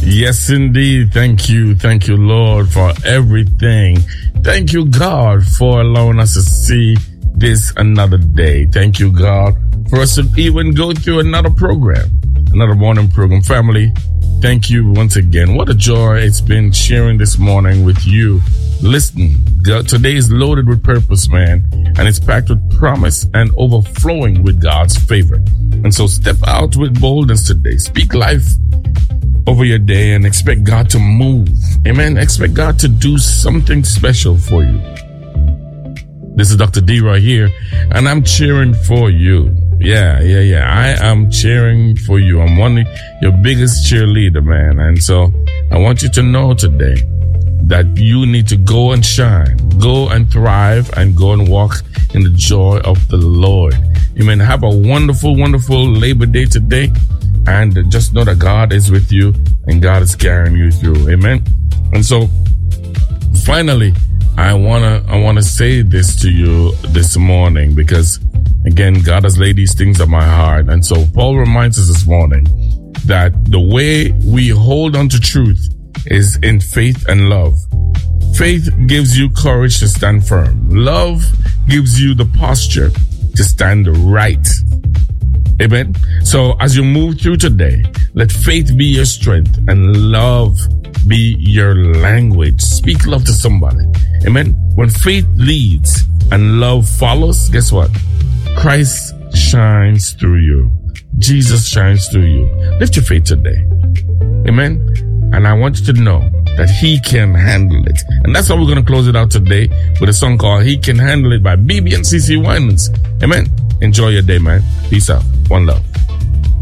Yes, indeed. Thank you. Thank you, Lord, for everything. Thank you, God, for allowing us to see this another day. Thank you, God, for us to even go through another program, another morning program. Family, thank you once again. What a joy it's been sharing this morning with you. Listen, today is loaded with purpose, man, and it's packed with promise and overflowing with God's favor. And so step out with boldness today. Speak life over your day and expect God to move. Amen. Expect God to do something special for you. This is Dr. D right here, and I'm cheering for you. Yeah. I am cheering for you. I'm your biggest cheerleader, man. And so I want you to know today that you need to go and shine, go and thrive, and go and walk in the joy of the Lord. Amen. Have a wonderful, wonderful Labor Day today. And just know that God is with you and God is carrying you through. Amen. And so finally, I wanna say this to you this morning, because again, God has laid these things on my heart. And so Paul reminds us this morning that the way we hold on to truth is in faith and love. Faith gives you courage to stand firm. Love gives you the posture to stand right. Amen. So as you move through today, let faith be your strength and love be your language. Speak love to somebody. Amen. When faith leads and love follows, guess what? Christ shines through you. Jesus shines through you. Lift your faith today. Amen. And I want you to know that He can handle it. And that's how we're going to close it out today with a song called He Can Handle It by BB and CC Winans. Amen. Enjoy your day, man. Peace out. One love.